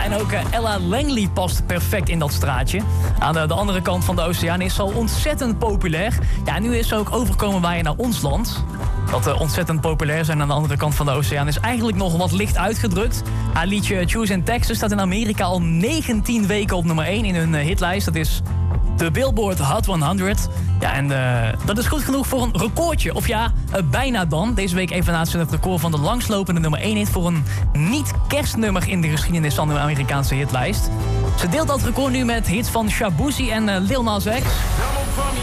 en ook Ella Langley past perfect in dat straatje. Aan de andere kant van de oceaan is ze al ontzettend populair. Ja, en nu is ze ook overkomen waaien naar ons land. Dat ontzettend populair zijn aan de andere kant van de oceaan is eigenlijk nog wat licht uitgedrukt. Haar liedje Choose in Texas staat in Amerika al 19 weken op nummer 1 in hun hitlijst. Dat is de Billboard Hot 100. Ja, en dat is goed genoeg voor een recordje. Of ja, bijna dan. Deze week evenaart ze het record van de langslopende nummer 1 hit voor een niet-kerstnummer in de geschiedenis van de Amerikaanse hitlijst. Ze deelt dat record nu met hits van Shaboozey en Lil Nas X.